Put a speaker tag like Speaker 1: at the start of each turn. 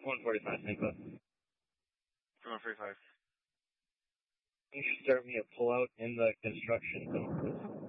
Speaker 1: 145, thank you.
Speaker 2: 145.
Speaker 1: You should start me a pullout in the construction zone.